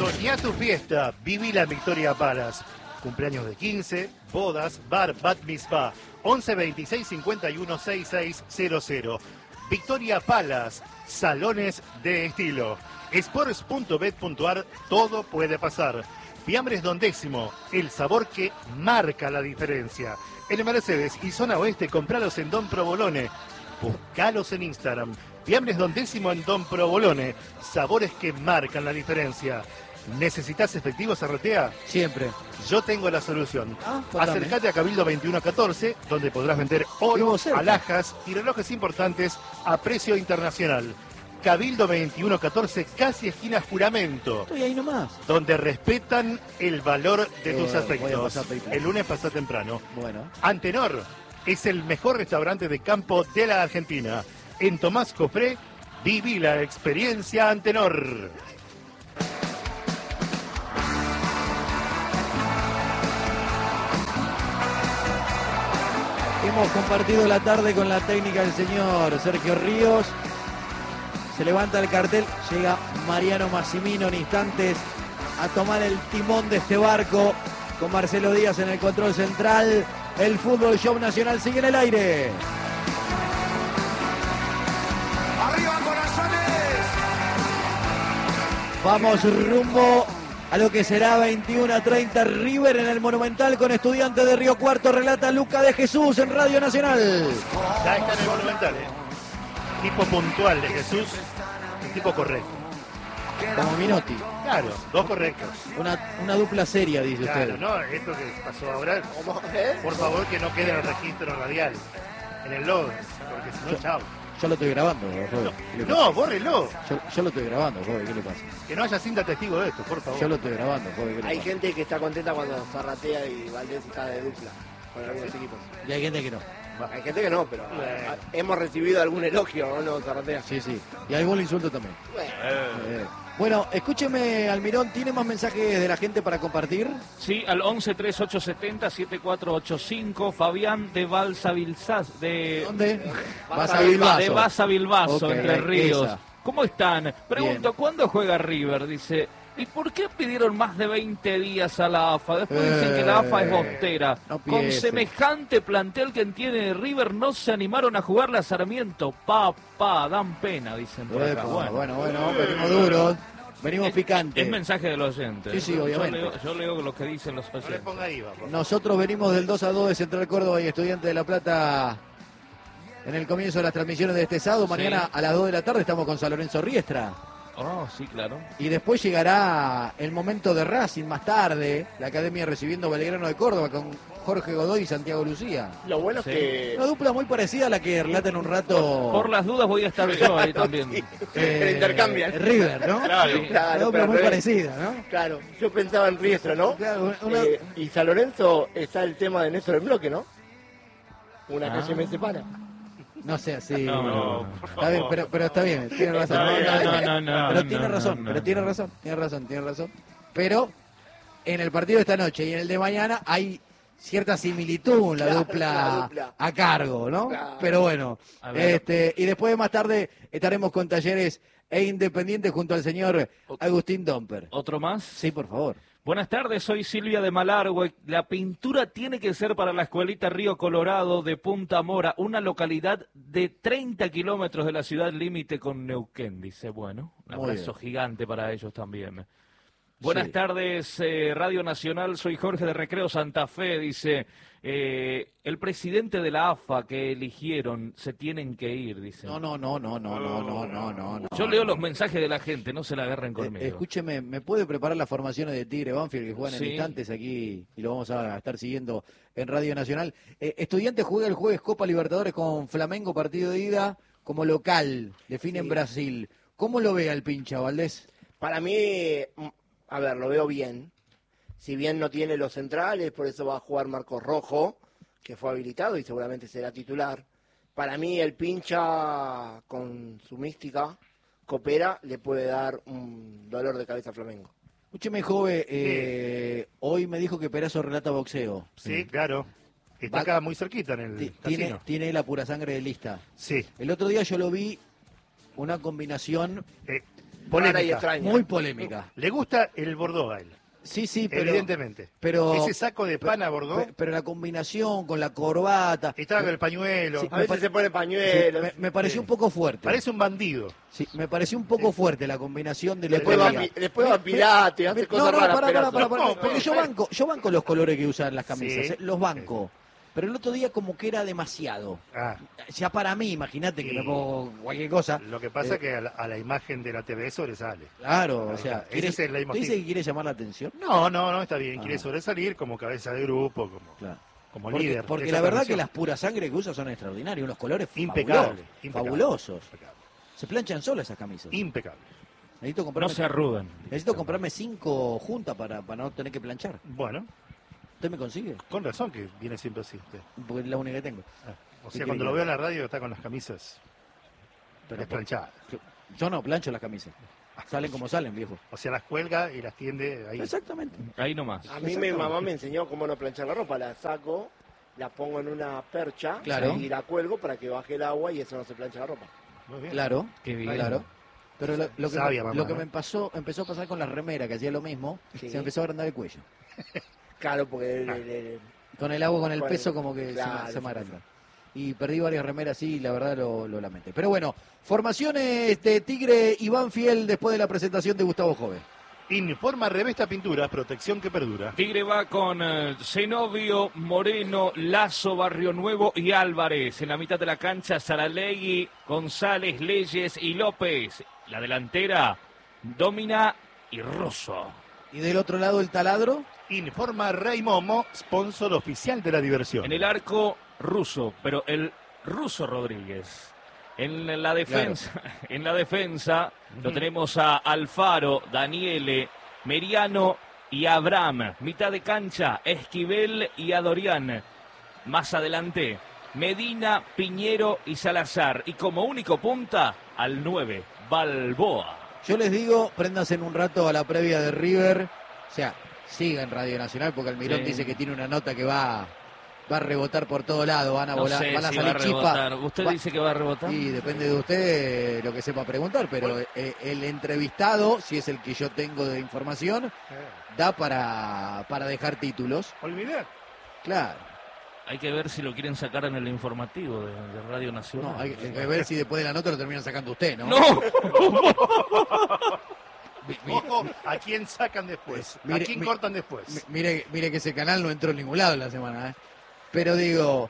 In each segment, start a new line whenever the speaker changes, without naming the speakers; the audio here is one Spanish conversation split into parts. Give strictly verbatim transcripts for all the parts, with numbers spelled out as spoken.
Soñá tu fiesta, viví la Victoria Palace. Cumpleaños de quince, bodas, bar, bat mitzvah. once veintiséis cincuenta y uno sesenta y seis cero cero. Victoria Palace, salones de estilo. Sports punto bet punto ar, todo puede pasar. Fiambres Don Décimo, el sabor que marca la diferencia. En Mercedes y zona oeste, compralos en Don Provolone. Buscalos en Instagram. Fiambres Don Décimo en Don Provolone. Sabores que marcan la diferencia. ¿Necesitas efectivos, Arratea?
Siempre.
Yo tengo la solución.
Ah,
Acércate a Cabildo veintiuno catorce, donde podrás vender oro, alhajas y relojes importantes a precio internacional. Cabildo veintiuno catorce, casi esquina Juramento.
Estoy ahí nomás.
Donde respetan el valor de
Eh,
tus
voy a
afectos.
pasar película.
El lunes pasá temprano.
Bueno.
Antenor es el mejor restaurante de campo de la Argentina. En Tomás Cofré, viví la experiencia Antenor.
Hemos compartido la tarde con la técnica del señor Sergio Ríos. Se levanta el cartel, llega Mariano Massimino en instantes a tomar el timón de este barco con Marcelo Díaz en el control central. El Fútbol Show Nacional sigue en el aire.
¡Arriba, corazones!
Vamos rumbo a lo que será veintiuno a treinta. River en el Monumental con Estudiantes de Río Cuarto. Relata Luca de Jesús en Radio Nacional.
Ya está en el Monumental, ¿eh? Tipo puntual de Jesús, un tipo correcto.
Como Minotti.
Claro, dos correctos.
Una, una dupla seria, dice
Claro,
usted.
no, esto que pasó ahora,
¿Cómo? ¿Eh?
por favor que no quede en el registro radial, en el log, porque si no, chao.
Yo lo estoy grabando, joven. ¿Qué le pasa?
No, bórrelo.
Yo, yo lo estoy grabando, joven. ¿Qué le pasa?
Que no haya cinta testigo de esto, por favor.
Yo lo estoy grabando, joven. ¿Qué le
Hay
pasa?
gente que está contenta cuando Zarratea y Valdés está de dupla con algunos equipos.
Y hay gente que no.
Hay gente que no, pero
Bueno.
eh, hemos recibido algún elogio, ¿o no, Zarratea?
Sí, sí. Y algún insulto también.
Bueno,
Eh, Bueno, escúcheme, Almirón, ¿tiene más mensajes de la gente para compartir?
Sí, al once treinta y ocho setenta setenta y cuatro ochenta y cinco, Fabián de Balsa Bilsas, de...
¿Dónde? Vas a
De
Bilbaso.
De Baza Bilbaso,
Ok,
Entre Ríos.
esa.
¿Cómo están? Pregunto,
Bien.
¿cuándo juega River? Dice, ¿y por qué pidieron más de veinte días a la A F A? Después dicen que la A F A es
Eh,
bostera.
no
Con
empiece.
semejante plantel que tiene River, no se animaron a jugarle a Sarmiento. Pa, pa, dan pena, dicen por acá.
Epa, bueno, bueno, venimos duros, venimos
Es-
picantes.
Es mensaje del oyente.
Sí, sí, obviamente.
Yo leo, yo leo lo que dicen los
No le
oyentes.
ponga I V A, por favor.
Nosotros venimos del dos a dos de Central Córdoba y Estudiantes de La Plata en el comienzo de las transmisiones de este sábado. Mañana
Sí.
a las dos de la tarde estamos con San Lorenzo Riestra.
Oh, sí, claro.
Y después llegará el momento de Racing más tarde, la Academia recibiendo Belgrano de Córdoba con Jorge Godoy y Santiago Lucía.
lo bueno
Sí.
es que...
Una dupla muy parecida a la que relata en un rato
Por las dudas voy a estar yo ahí también.
Sí,
eh,
que intercambian.
River, ¿no?
Claro.
Una
Claro,
dupla
pero
muy
al revés.
parecida, ¿no?
Claro, yo pensaba en Riestra, ¿no?
Claro, una-
Eh, y San Lorenzo está el tema de Néstor en bloque, ¿no? Una
Ah.
calle me separa.
No sé, así.
No, no, por
Está bien, pero, pero está bien, tiene razón.
No, no, no, no, no,
pero
no,
tiene
no,
razón,
no,
pero
no.
tiene razón, tiene razón, tiene razón. Pero en el partido de esta noche y en el de mañana hay cierta similitud en la,
Claro,
dupla,
la dupla.
a cargo, ¿no?
Claro.
Pero bueno,
A ver.
este y después más tarde estaremos con Talleres e Independiente junto al señor Agustín Domper.
¿Otro más?
Sí, por favor.
Buenas tardes, soy Silvia de Malargüe. La pintura tiene que ser para la escuelita Río Colorado de Punta Mora, una localidad de treinta kilómetros de la ciudad límite con Neuquén, dice. Bueno, un
Muy
abrazo
bien.
gigante para ellos también. Buenas
Sí.
tardes, eh, Radio Nacional, soy Jorge de Recreo Santa Fe, dice. eh, el presidente de la A F A que eligieron se tienen que ir, dice.
No, no, no, no, no, no, no, no, no, no.
Yo leo los mensajes de la gente, no se la agarren
Eh,
conmigo.
escúcheme, ¿me puede preparar las formaciones de Tigre Banfield que juegan
Sí.
en instantes aquí y lo vamos a estar siguiendo en Radio Nacional? Eh, Estudiantes juega el jueves Copa Libertadores con Flamengo, partido de ida como local, define en
Sí.
Brasil. ¿Cómo lo ve al pincha, Valdés?
Para mí, mm, a ver, lo veo bien. Si bien no tiene los centrales, por eso va a jugar Marcos Rojo, que fue habilitado y seguramente será titular. Para mí, el pincha con su mística, Copera, le puede dar un dolor de cabeza a Flamengo.
Escúcheme, joven, eh, hoy me dijo que Perazo relata boxeo.
Sí, claro. Está
Va-
acá muy cerquita en el
Ti- Tiene,
casino.
tiene la pura sangre de lista.
Sí.
El otro día yo lo vi una combinación
Eh, Polémica.
rara y extraña.
Muy polémica.
Le gusta el Bordeaux a él,
Sí, sí, pero...
evidentemente.
pero
Ese saco de pana Bordeaux,
pe- Pero la combinación con la corbata...
estaba con el pañuelo.
Sí,
A veces
pare-
se pone
Sí,
pañuelos.
me, me pareció
Sí.
un poco fuerte.
Parece un bandido.
Sí, me pareció un poco fuerte la combinación de los
Después va,
colores.
pi- después va Pirate, hace
No,
cosas
no,
raras.
para, para, para, para,
No,
porque
no,
yo
no.
banco, yo banco los colores que usan las camisas,
Sí.
eh, los banco. Pero el otro día como que era demasiado.
Ah,
Ya para mí, imagínate que
Sí.
me pongo cualquier cosa.
lo que pasa
Eh,
es que a la, a la imagen de la T V sobresale.
Claro,
Ahí
o sea,
está.
¿quiere-
Ese es el
¿usted
leitmotiv.
dice que quiere llamar la atención?
No, no, no, está bien.
Ah.
Quiere sobresalir como cabeza de grupo, como,
Claro.
como
Porque,
líder.
porque
de
la
esa
verdad que
transmisión.
las puras sangre que usa son extraordinarios, unos colores
Impecable,
fabulosos,
impecable.
fabulosos.
Impecable.
Se planchan solas esas camisas.
Impecable.
Necesito
No
comprarme,
se arrugan.
necesito comprarme cinco juntas para, para no tener que planchar.
Bueno,
¿Usted me consigue?
con razón que viene siempre así usted.
Porque es la única que tengo.
Ah, o
¿Qué
sea,
quiere
cuando
que
lo veo en
haga?
la radio está con las camisas
Pero
desplanchadas.
Yo, yo no plancho las camisas. Salen como salen, viejo.
O sea, las cuelga y las tiende ahí.
Exactamente.
Ahí nomás.
A mí mi mamá me enseñó cómo no planchar la ropa. La saco, la pongo en una percha
Claro.
y la cuelgo para que baje el agua y eso no se plancha la ropa.
Muy bien.
Claro,
Qué bien.
claro. Pero lo, lo que,
Sabia,
me,
mamá,
lo que
¿no?
me pasó, empezó a pasar con la remera, que hacía lo mismo,
Sí.
se me empezó a agrandar el cuello.
Claro, porque el-
Ah.
el- el-
Con el agua, con el
Con-
peso, como que se
claro,
me- se, me
sí,
agranda. Y perdí varias remeras así, y la verdad lo, lo lamenté. Pero bueno, formaciones de Tigre y Banfield después de la presentación de Gustavo Jove.
Informa Revesta Pinturas, protección que perdura.
Tigre va con eh, Zenobio, Moreno, Lazo, Barrio Nuevo y Álvarez. En la mitad de la cancha, Saralegui, González, Leyes y López. La delantera, Domina y Rosso.
Y del otro lado el taladro.
Informa Rey Momo, sponsor oficial de la diversión.
En el arco, Russo, pero el Russo Rodríguez. En la defensa, en la defensa lo tenemos a Alfaro, Daniele, Meriano y Abraham. Mitad de cancha, Esquivel y Adorián. Más adelante, Medina, Piñero y Salazar. Y como único punta, al nueve, Balboa.
Yo les digo, préndanse en un rato a la previa de River. O sea, siga en Radio Nacional porque Almirón
Sí.
dice que tiene una nota que va, va a rebotar por todo lado. Van a
No
volar,
sé
van a
si va
salir
a rebotar.
chispas.
¿Usted
Va-
dice que va a rebotar?
Y depende de usted eh, lo que sepa preguntar, pero eh, el entrevistado, si es el que yo tengo de información,
Eh,
da para, para dejar títulos.
Olvidar.
Claro.
Hay que ver si lo quieren sacar en el informativo de, de Radio Nacional.
No, hay, hay que ver si después de la nota lo terminan sacando usted, ¿no?
¡No!
Mi- mi-
Ojo, ¿a quién sacan después? ¿A
Mire,
quién
mi-
cortan después?
mi- mire, mire que ese canal no entró en ningún lado en la semana, ¿eh? Pero digo,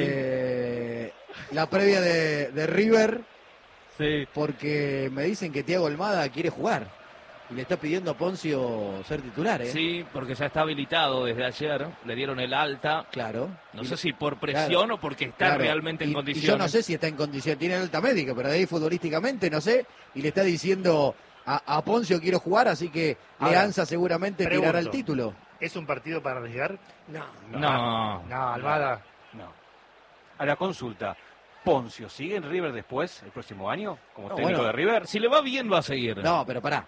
eh, la previa de, de River,
Sí.
porque me dicen que Thiago Almada quiere jugar y le está pidiendo a Poncio ser titular, ¿eh?
Sí, porque ya está habilitado desde ayer. Le dieron el alta.
Claro.
No
Y-
sé si por presión
claro,
o porque está
claro.
realmente en
Y-
condiciones.
Y yo no sé si está en condición, tiene alta médica, pero de ahí futbolísticamente no sé. Y le está diciendo a, a Poncio quiero jugar, así que
Ahora,
Leanza seguramente
pregunto.
tirará el título.
¿Es un partido para arriesgar?
No.
No.
No, Almada.
No. A la consulta, ¿Poncio sigue en River después, el próximo año, como
No,
técnico
bueno.
de River?
Si le va bien, va a seguir.
No, pero pará.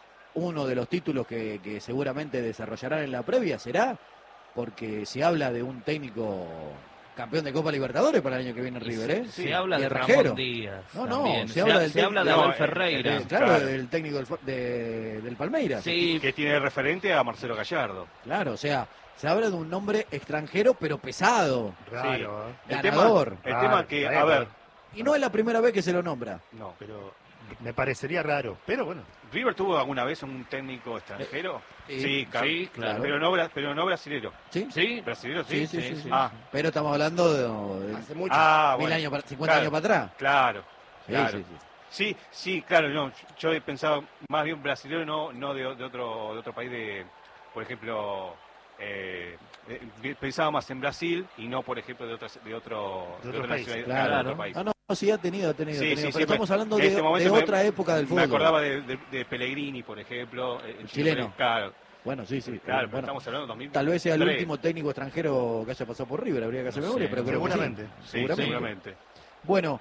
Uno de los títulos que, que seguramente desarrollarán en la previa será porque se habla de un técnico campeón de Copa Libertadores para el año que viene en River, ¿eh?
Se habla
Y
de
extranjero.
Ramón Díaz.
No, no,
también.
se habla del
se habla de
técnico-
Abel
No, eh,
Ferreira.
eh,
Claro,
Claro.
del técnico del, de- del Palmeiras.
Sí,
Que tiene de referente a Marcelo Gallardo.
Claro, o sea, se habla de un nombre extranjero pero pesado.
Raro, ¿eh?
El
Ganador.
tema, el
Claro,
tema que,
está
a
bien,
ver,
Y no es la primera vez que se lo nombra.
no,
Pero me parecería raro. Pero bueno,
¿River tuvo alguna vez un técnico extranjero?
Eh, sí,
claro.
sí, claro.
Pero no, bra- pero no brasilero.
¿Sí?
sí.
¿Brasilero
Sí,
sí?
sí, sí, sí.
Ah,
Pero estamos hablando de, de
Hace mucho.
ah
mil
bueno.
años, para- cincuenta
Claro.
años para atrás.
Claro,
Sí,
claro.
sí, sí.
Sí, sí, claro, no, yo he pensado más bien brasileño, no, no de, de otro de otro país de, por ejemplo, eh, eh, pensaba más en Brasil y no, por ejemplo, de otras de otro
De
de
otros
otra
países,
nacionalidad,
Claro.
de otro país.
No, no, sí ha tenido, ha tenido, ha
Sí,
tenido.
sí,
Pero
sí,
estamos
me-
hablando
en
de,
este
de
momento me-
otra época del fútbol.
Me acordaba de, de, de Pellegrini, por ejemplo. eh, el
Chileno.
Claro,
Bueno, sí, sí.
claro, pero
Bueno,
estamos hablando de dos mil
tal vez sea el
tres.
último técnico extranjero que haya pasado por River, habría que hacer
No
memoria,
sé,
pero creo que sí.
seguramente.
Sí,
seguramente.
seguramente.
Bueno,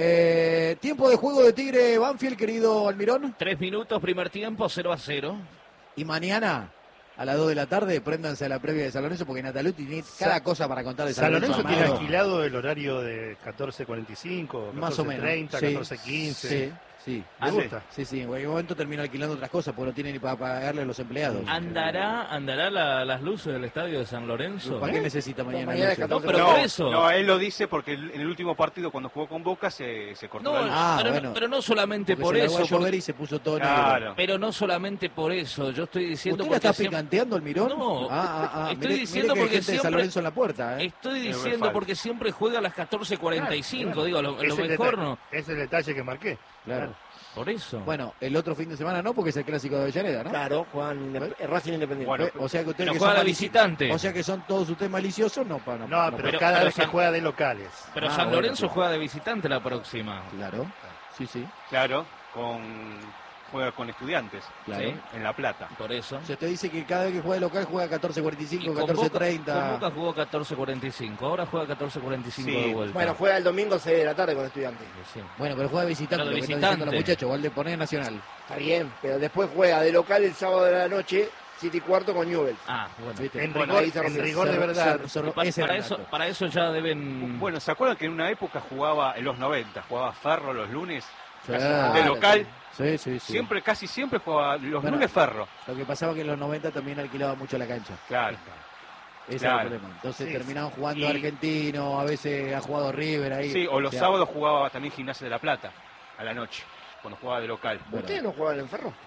eh, tiempo de juego de Tigre Banfield, querido Almirón.
Tres minutos, primer tiempo, cero a cero.
Y mañana, a las dos de la tarde, préndanse a la previa de San Lorenzo, porque Nataluti tiene cada cosa para contar de San,
San Lorenzo tiene
armado.
alquilado el horario de catorce cuarenta y cinco,
Más o
catorce
menos.
treinta,
Sí,
catorce quince.
sí, Sí.
Me
Ah, sí.
gusta.
Sí, sí, en cualquier momento termina alquilando otras cosas porque no tiene ni para pagarle a los empleados.
¿Andará, andará la- las luces del estadio de San Lorenzo?
¿Para qué necesita mañana?
mañana es
luces?
No,
catorce.
pero
no,
por eso.
no, él lo dice porque el- en el último partido cuando jugó con Boca se, se cortó
No,
la luz.
Ah,
pero,
bueno.
no pero no solamente
Porque
por
se largó
eso.
a llover
porque-
y se puso todo negro.
Claro.
pero no solamente por eso. Yo estoy diciendo
¿Usted la
porque
está
siempre-
picanteando el mirón?
No,
ah, ah, ah.
estoy
Mire-
diciendo
mire que hay
porque
gente de San
siempre-
Lorenzo en la puerta, ¿eh?
Estoy
Es
diciendo
falso.
porque siempre juega a las catorce cuarenta y cinco, digo, a lo, a lo
Es el
mejor
detalle-
no.
Es el detalle que marqué.
Claro.
Por eso.
Bueno, el otro fin de semana no, porque es el clásico de Avellaneda, ¿no?
Claro, Juan Indep- eh, Racing Independiente.
Bueno,
Eh, O sea que ustedes
Pero
que
juega
son
de
malici-
visitante.
O sea que son todos ustedes maliciosos, no para.
No, pero,
pero-
cada
pero
vez que
San-
juega de locales.
Pero
Ah,
San
bueno,
Lorenzo
sí.
juega de visitante la próxima.
Claro. Sí, sí.
Claro, con juega con Estudiantes,
Claro.
¿sí? En La Plata.
Por eso.
O sea, te dice que cada vez que juega de local juega catorce cuarenta y
Y
cinco,
con
catorce
Boca, con
treinta.
Boca jugó catorce cuarenta y cinco, ahora juega catorce cuarenta y cinco
Sí.
de vuelta.
Bueno, juega el domingo seis de la tarde con Estudiantes.
Sí.
Bueno, pero juega de visitante,
Pero de
lo que están
visitante.
diciendo los muchachos, igual de poner Nacional.
Está bien, pero después juega de local el sábado de la noche, siete y cuarto con Newell's.
Ah, bueno.
¿Viste?
En
Bueno,
rigor,
ahí se
en
rompe.
rigor de
Se-
verdad.
se- se-
Y pa-
ese era
para,
el
eso,
dato.
para eso ya deben...
Bueno, ¿se acuerdan que en una época jugaba, en los noventa, jugaba Ferro los lunes?
Sí,
de local,
Sí, sí, sí.
siempre, casi siempre jugaba los
Bueno.
lunes Ferro.
Lo que pasaba que en los noventa también alquilaba mucho la cancha.
Claro.
Ese
Claro.
era el problema. Entonces
Sí,
terminaban jugando
y-
Argentino, a veces ha jugado River ahí.
Sí, o los
sea,
sábados jugaba también Gimnasia de La Plata, a la noche, cuando jugaba de local.
bueno,
¿Ustedes no juegan en Ferro?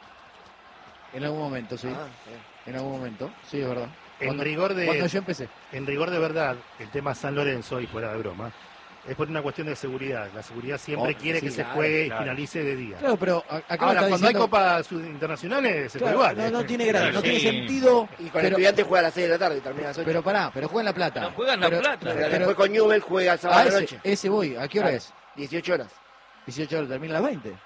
en algún momento, sí.
Ah, bien.
En algún momento, sí, es verdad.
En
Cuando-
rigor de-
Cuando yo empecé.
En rigor de verdad, el tema San Lorenzo, y fuera de broma, es por una cuestión de seguridad. La seguridad siempre
Oh,
quiere
sí,
que se
claro,
juegue
claro.
y finalice de día.
Claro, pero a- acá
Ahora,
está
cuando hay
diciendo-
copas sud- internacionales, se
Claro,
juega igual.
no,
¿eh?
no tiene gracia, no
Sí.
tiene sentido.
Y con
pero,
Estudiantes juega a las seis de la tarde y termina a las ocho.
pero pará, pero juega en La Plata.
Pero juega en La
Pero-
Plata.
Pero
pero-
después con Newell's juega el sábado
Ah,
de la
ese,
noche.
ese voy. ¿A qué hora
Claro.
es?
dieciocho horas.
dieciocho horas, termina a las veinte.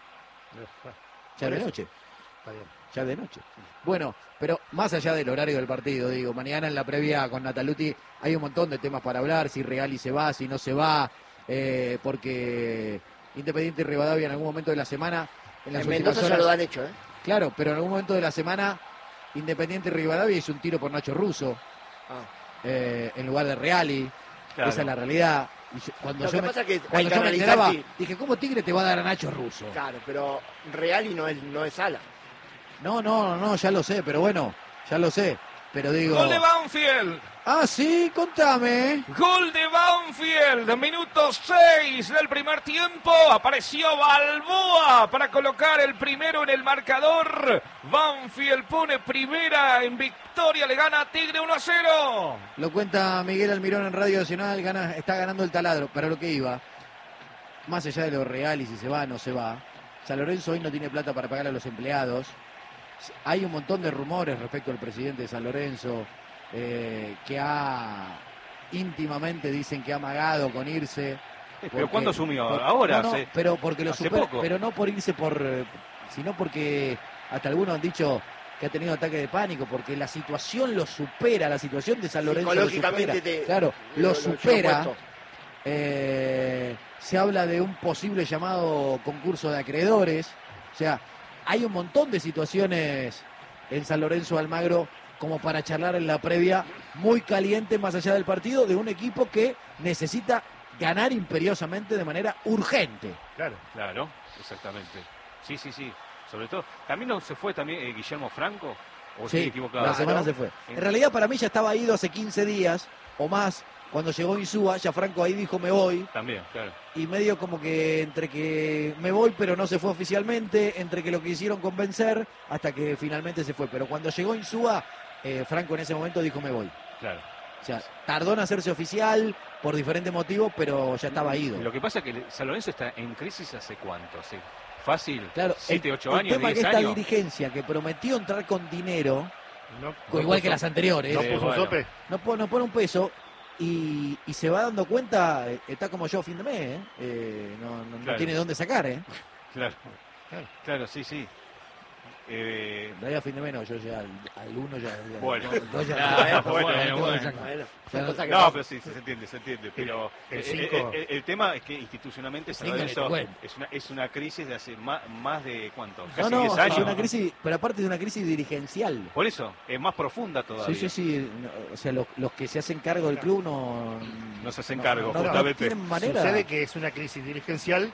Ya
Por
de
eso.
noche.
Está bien.
Ya de noche. Bueno, pero más allá del horario del partido, digo, mañana en la previa con Nataluti hay un montón de temas para hablar, si Reali se va, si no se va, eh, porque Independiente y Rivadavia en algún momento de la semana, en las
En
últimas
Mendoza ya
horas-
lo han hecho, ¿eh?
claro, pero en algún momento de la semana Independiente y Rivadavia hizo un tiro por Nacho Russo,
Ah.
eh, en lugar de Reali,
Claro.
esa es la realidad. Y yo- cuando
Lo
yo
que
me,
pasa es que hay
cuando
que
yo me
analizar
enteraba,
si-
dije, ¿cómo Tigre te va a dar a Nacho Russo?
Claro, pero Reali no es, no es ala.
No, no, no, ya lo sé, pero bueno, ya lo sé. Pero digo.
Gol de Banfield.
Ah, sí, contame.
Gol de Banfield, minuto seis del primer tiempo. Apareció Balboa para colocar el primero en el marcador. Banfield pone primera en victoria, le gana a Tigre uno a cero.
Lo cuenta Miguel Almirón en Radio Nacional, gana, está ganando el taladro, para lo que iba. Más allá de lo real y si se va o no se va. San Lorenzo hoy no tiene plata para pagar a los empleados. Hay un montón de rumores respecto al presidente de San Lorenzo, eh, que ha íntimamente dicen que ha amagado con irse.
¿Pero
porque-
cuándo asumió?
por-
Ahora,
no, no,
hace-
pero porque lo
hace
supera,
poco.
pero no por irse por, eh, sino porque hasta algunos han dicho que ha tenido ataque de pánico, porque la situación lo supera, la situación de San Lorenzo lo supera.
Psicológicamente te-
Claro, lo
lo- lo
supera.
lleva puesto.
Eh, se habla de un posible llamado concurso de acreedores. O sea, hay un montón de situaciones en San Lorenzo de Almagro como para charlar en la previa, muy caliente más allá del partido, de un equipo que necesita ganar imperiosamente de manera urgente.
Claro.
Claro, exactamente. Sí, sí, sí. Sobre todo, también no se fue también eh, Guillermo Franco, o estoy
Sí,
equivocado.
la semana
¿no?
se fue. En realidad para mí ya estaba ido hace quince días o más. Cuando llegó Insúa, ya Franco ahí dijo me voy.
También, claro.
Y medio como que entre que me voy pero no se fue oficialmente, entre que lo quisieron convencer hasta que finalmente se fue. Pero cuando llegó Insúa, eh, Franco en ese momento dijo me voy.
Claro.
O sea, tardó en hacerse oficial por diferentes motivos, pero ya estaba ido.
Lo que pasa es que San Lorenzo está en crisis hace cuánto, sí. Fácil,
Claro,
siete,
el,
ocho
el
años,
tema es
diez
que esta
años.
dirigencia que prometió entrar con dinero,
No,
co- igual que las anteriores,
no
Sí,
puso
bueno.
sope.
no, pone, no pone un peso y, y se va dando cuenta, eh, está como yo a fin de mes, ¿eh? Eh, no, no- no
Claro.
tiene dónde sacar, ¿eh?
Claro. Claro, sí, sí. Eh,
De ahí a fin de mes no, yo ya al, al uno ya... ya-
Bueno.
no, no, ya-
Ah,
no,
bueno,
no tengo
bueno.
que sacar.
Bueno,
Ya
son
no-
cosas que
no,
pasan.
pero sí, se entiende, se entiende. Pero
el
eh,
cinco-
eh, eh, el tema es que institucionalmente San
Cinco ni
Lorenzo
te cuento.
es una, es una crisis de hace más, más de, ¿cuánto?
No,
Casi
no,
diez
es
años.
una crisis, pero aparte de una crisis dirigencial.
Por eso, es más profunda todavía.
Sí, sí, sí. no, o sea, los, los que se hacen cargo del club no...
No se hacen cargo,
no, no
justamente.
tienen manera.
Sucede que es una crisis dirigencial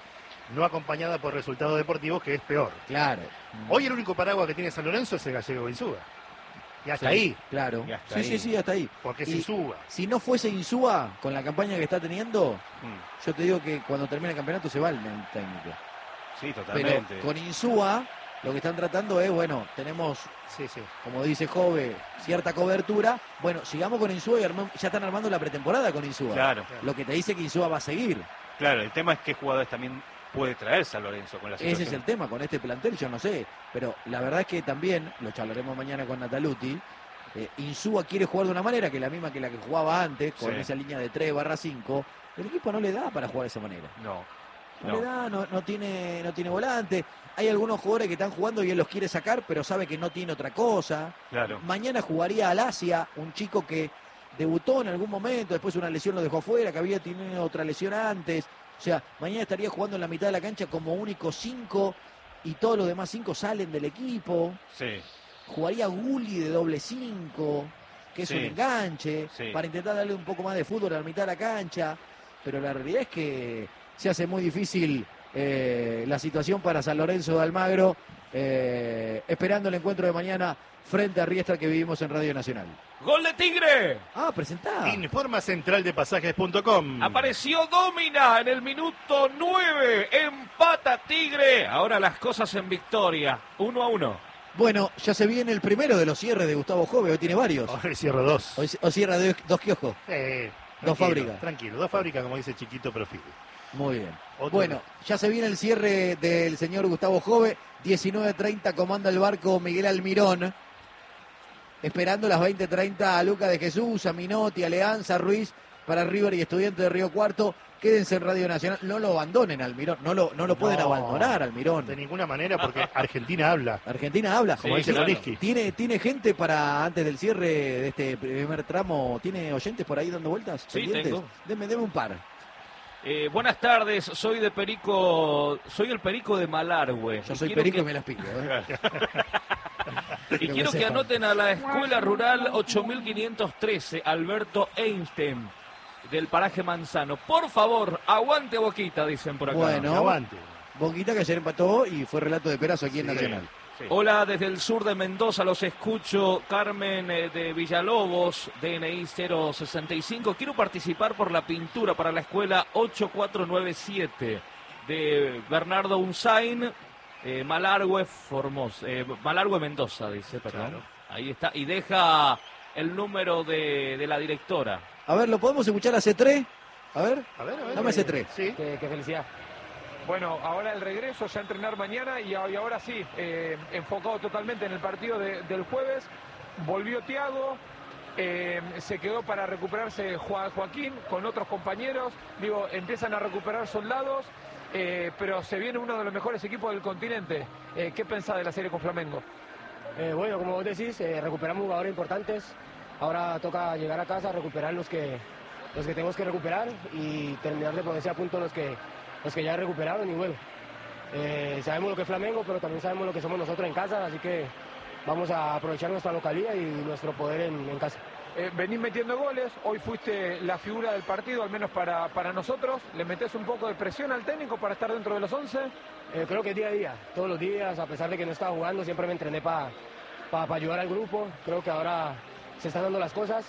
no acompañada por resultados deportivos, que es peor.
Claro.
Hoy el único paraguas que tiene San Lorenzo es el gallego Insúa. Y hasta
Sí,
ahí,
Claro.
Y hasta
Sí,
ahí.
sí, sí, hasta ahí.
porque es
Y
Insúa.
si no fuese Insúa, con la campaña que está teniendo,
Mm.
yo te digo que cuando termine el campeonato se va el técnico.
Sí,
Pero
totalmente.
con Insúa, lo que están tratando es, bueno, tenemos,
Sí, sí.
como dice Jove, cierta cobertura. Bueno, sigamos con Insúa y armamos- ya están armando la pretemporada con Insúa.
Claro,
Lo que te dice que Insúa va a seguir.
claro. El tema es qué jugadores también puede traer San Lorenzo con la situación.
Ese es el tema, con este plantel yo no sé. Pero la verdad es que también, lo charlaremos mañana con Nataluti, eh, Insúa quiere jugar de una manera que es la misma que la que jugaba antes, con
Sí.
esa línea de tres barra cinco. El equipo no le da para jugar de esa manera.
No,
No,
no.
le da, no, no tiene, no tiene volante. Hay algunos jugadores que están jugando y él los quiere sacar, pero sabe que no tiene otra cosa.
Claro.
Mañana jugaría al Asia, un chico que debutó en algún momento, después una lesión lo dejó afuera, que había tenido otra lesión antes. O sea, mañana estaría jugando en la mitad de la cancha como único cinco y todos los demás cinco salen del equipo.
Sí,
Jugaría Gulli de doble cinco, que es
Sí.
un enganche,
Sí.
para intentar darle un poco más de fútbol a la mitad de la cancha. Pero la realidad es que se hace muy difícil eh, la situación para San Lorenzo de Almagro, eh, esperando el encuentro de mañana frente a Riestra que vivimos en Radio Nacional.
¡Gol de Tigre!
Ah, presentá.
Informa central de pasajes punto com.
Apareció Domina en el minuto nueve. Empata Tigre. Ahora las cosas en victoria. Uno a uno.
Bueno, ya se viene el primero de los cierres de Gustavo Jove, hoy tiene varios.
Hoy cierro dos.
Hoy, hoy cierra de- dos kioscos.
Eh,
Dos
tranquilo,
fábricas.
Tranquilo, dos fábricas, como dice Chiquito, pero firme.
Muy bien.
Otro
Bueno, ya se viene el cierre del señor Gustavo Jove. diecinueve treinta comanda el barco Miguel Almirón. Esperando las veinte treinta a Luca de Jesús, a Minotti, a Leanza, Ruiz para River y Estudiantes de Río Cuarto. Quédense en Radio Nacional. No lo abandonen, Almirón. No lo, no lo pueden
No,
abandonar, Almirón.
De ninguna manera, porque Argentina habla.
Argentina habla.
Como
Sí,
dice
claro.
Boriski.
¿Tiene, ¿Tiene gente para antes del cierre de este primer tramo? ¿Tiene oyentes por ahí dando vueltas?
Sí,
pendientes?
tengo.
Deme, deme un par.
Eh, buenas tardes, soy de Perico, soy el Perico de Malargüe.
Yo
Y
soy
quiero
perico
que-
y me las pico. ¿eh?
Y
que me
quiero que
sepan.
anoten a la Escuela Rural ocho mil quinientos trece, Alberto Einstein, del paraje Manzano. Por favor, aguante Boquita, dicen por acá.
Bueno.
Aguante.
Boquita que ayer empató y fue relato de Perazo aquí en
Sí.
Nacional.
sí.
Hola, desde el sur de Mendoza los escucho. Carmen eh, de Villalobos, D N I cero sesenta y cinco. Quiero participar por la pintura para la escuela ocho cuatro nueve siete de Bernardo Unzain, eh, Malargüe, Formosa, eh, Malargüe Mendoza, dice, perdón.
Claro.
Ahí está. Y deja el número de, de la directora.
A ver, ¿lo podemos escuchar a C tres? A ver.
A ver, a ver.
Dame ese tres.
Sí.
Qué, qué felicidad. Bueno, ahora el regreso, ya entrenar mañana y, a- y ahora sí, eh, enfocado totalmente en el partido de- del jueves. Volvió Thiago, eh, se quedó para recuperarse Joa- Joaquín con otros compañeros. Digo, empiezan a recuperar soldados, eh, pero se viene uno de los mejores equipos del continente. Eh, ¿Qué pensás de la serie con Flamengo?
Eh, bueno, como vos decís, eh, recuperamos jugadores importantes. Ahora toca llegar a casa, recuperar los que, los que tenemos que recuperar y terminar de ponerse a punto los que, los que ya recuperaron. Y bueno, eh, sabemos lo que es Flamengo, pero también sabemos lo que somos nosotros en casa, así que vamos a aprovechar nuestra localidad y nuestro poder en, en casa.
Eh, venís metiendo goles, hoy fuiste la figura del partido, al menos para, para nosotros. ¿Le metés un poco de presión al técnico para estar dentro de los once?
Eh, creo que día a día, todos los días, a pesar de que no estaba jugando, siempre me entrené para pa, pa ayudar al grupo. Creo que ahora se están dando las cosas.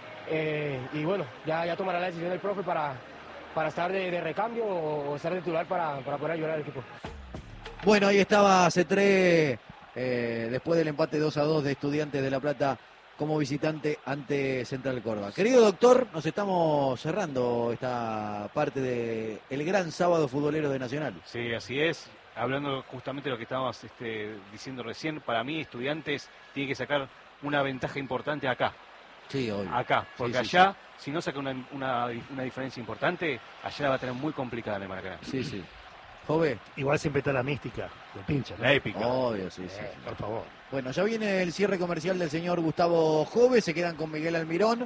Eh, y bueno, ya, ya tomará la decisión el profe para, para estar de, de recambio o, o ser titular para, para poder ayudar al equipo.
Bueno, ahí estaba C tres eh, después del empate dos a dos de Estudiantes de La Plata como visitante ante Central Córdoba. Querido doctor, nos estamos cerrando esta parte del el gran sábado futbolero de Nacional.
Sí, así es. Hablando justamente de lo que estábamos este, diciendo recién, para mí Estudiantes tiene que sacar una ventaja importante acá.
Sí, obvio.
Acá, porque
Sí, sí,
allá, si no saca una, una, una diferencia importante, allá la va a tener muy complicada en el Maracaná.
Sí, sí. Jove,
Igual siempre está la mística de pincha, ¿no?
La épica.
obvio, sí, sí.
Eh, por favor.
Bueno, ya viene el cierre comercial del señor Gustavo Jove, se quedan con Miguel Almirón,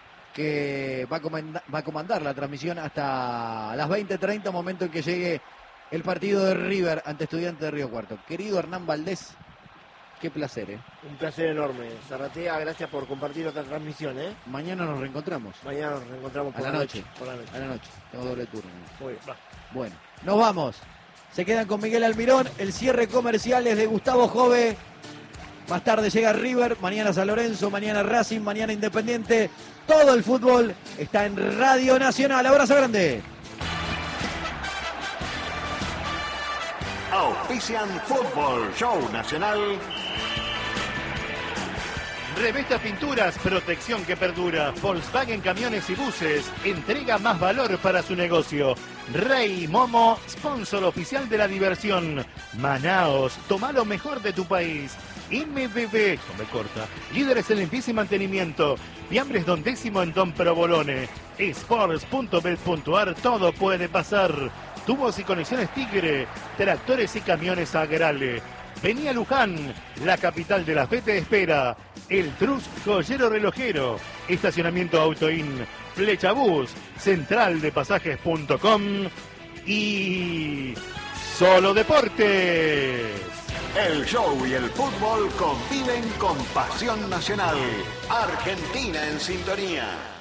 que va a, comanda- va a comandar la transmisión hasta las veinte treinta, momento en que llegue el partido de River ante Estudiantes de Río Cuarto. Querido Hernán Valdés, qué placer, ¿eh?
Un placer enorme. Zarratea, gracias por compartir otra transmisión, ¿eh?
Mañana nos reencontramos,
Mañana nos reencontramos
A
por
la
la
noche.
noche. Por la noche.
a la noche, tengo doble turno.
Muy bien.
Bueno, nos vamos. se quedan con Miguel Almirón. El cierre comercial es de Gustavo Jove. Más tarde llega River, mañana San Lorenzo, mañana Racing, mañana Independiente. Todo el fútbol está en Radio Nacional. Abrazo grande.
Auspician Fútbol Show Nacional.
Revesta Pinturas, protección que perdura. Volkswagen Camiones y Buses, entrega más valor para su negocio. Rey Momo, sponsor oficial de la diversión. Manaos, toma lo mejor de tu país. M B B, no me corta, líderes en limpieza y mantenimiento. Fiambres Don Décimo en Don Provolone. Sports punto bet punto ar, todo puede pasar. Tubos y conexiones Tigre, tractores y camiones Agrale. Vení a Luján, la capital de la fe te espera. El Trus Joyero Relojero, estacionamiento Autoin, Flechabús, central de pasajes punto com y Solo Deportes.
El show y el fútbol conviven con pasión nacional. Argentina en sintonía.